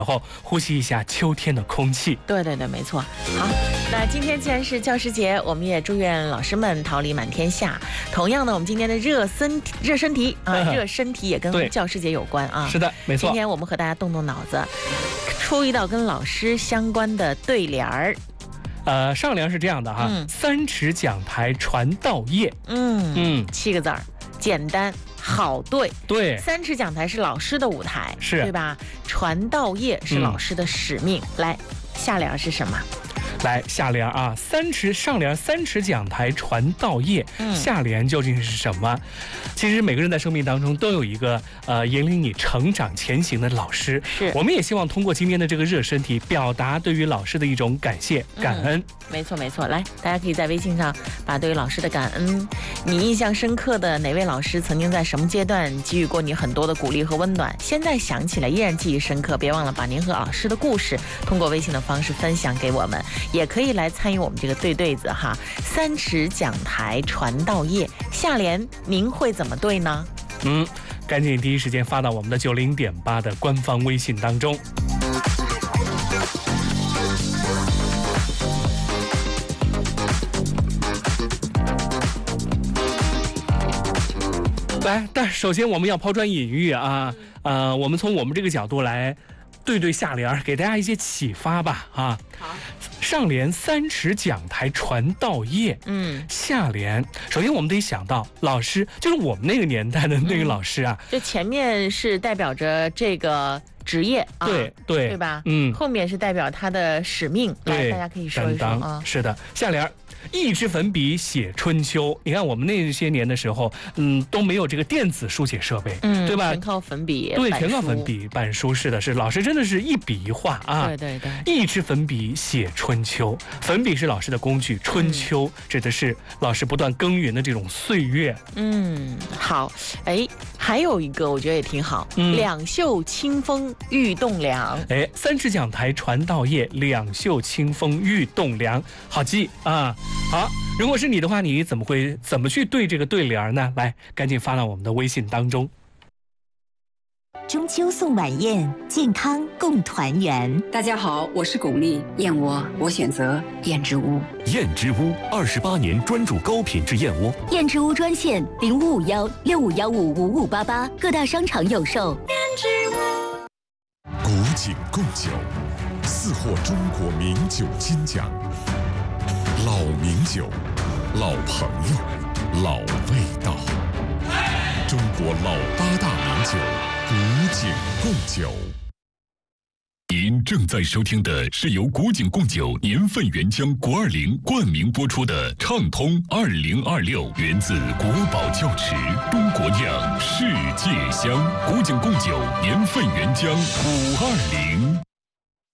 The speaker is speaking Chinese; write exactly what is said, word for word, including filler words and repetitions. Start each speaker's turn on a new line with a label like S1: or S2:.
S1: 然后呼吸一下秋天的空气。
S2: 对对对，没错。好，那今天既然是教师节，我们也祝愿老师们桃李满天下。同样呢，我们今天的热身热身题啊，热身题也跟教师节有关啊。
S1: 是的，没错。
S2: 今天我们和大家动动脑子，出一道跟老师相关的对联儿。
S1: 呃，上联是这样的哈，嗯、三尺讲台传道业。
S2: 嗯嗯，七个字儿，简单。好对
S1: 对，
S2: 三尺讲台是老师的舞台，
S1: 是
S2: 对吧？传道业是老师的使命。嗯、来，下联是什么？
S1: 来，下联啊，三尺上联三尺讲台传道业，嗯、下联究竟是什么？其实每个人在生命当中都有一个呃引领你成长前行的老师，
S2: 是。
S1: 我们也希望通过今天的这个热身题，表达对于老师的一种感谢、感恩。嗯、
S2: 没错没错，来，大家可以在微信上把对于老师的感恩，你印象深刻的哪位老师曾经在什么阶段给予过你很多的鼓励和温暖，现在想起来依然记忆深刻，别忘了把您和老师的故事通过微信的方式分享给我们。也可以来参与我们这个对对子哈，三尺讲台传道业，下联您会怎么对呢？
S1: 嗯，赶紧第一时间发到我们的九零点八的官方微信当中。来，但首先我们要抛砖引玉啊，呃，我们从我们这个角度来对对下联，给大家一些启发吧啊。
S2: 好，
S1: 上联三尺讲台传道业，嗯，下联首先我们得想到老师，就是我们那个年代的那个老师啊，
S2: 这、嗯、前面是代表着这个职业啊，
S1: 对对
S2: 对吧？
S1: 嗯，
S2: 后面是代表他的使命，来，大家可以说一说啊。
S1: 是的，下联。一支粉笔写春秋，你看我们那些年的时候，嗯，都没有这个电子书写设备，
S2: 嗯，
S1: 对吧？
S2: 全靠粉笔，
S1: 对，全靠粉笔板书。是的，是老师真的是一笔一画啊，
S2: 对对对，
S1: 一支粉笔写春秋，粉笔是老师的工具，春秋、嗯、指的是老师不断耕耘的这种岁月。
S2: 嗯，好，哎，还有一个我觉得也挺好，嗯、两袖清风御栋梁。
S1: 哎，三尺讲台传道业，两袖清风御栋梁，好记啊。好，如果是你的话，你怎么会怎么去对这个对联呢？来，赶紧发到我们的微信当中。
S3: 中秋送晚宴，健康共团圆。
S4: 大家好，我是巩俐，燕窝我选择燕之屋。
S5: 燕之屋二十八年专注高品质燕窝。
S3: 燕之屋专线零五五幺六五幺五五五八八，各大商场有售。燕之
S6: 屋。古井贡酒，四获中国名酒金奖。老名酒，老朋友，老味道。中国老八大名酒，古井贡酒。您正在收听的是由古井贡酒年份原浆国二零冠名播出的畅通二零二六，源自国宝窖池，中国酿，世界香。古井贡酒年份原浆古二零。